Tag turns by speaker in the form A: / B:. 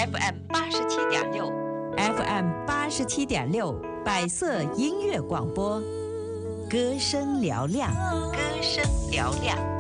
A: FM87.6百色音乐广播，歌声嘹亮，歌声嘹亮。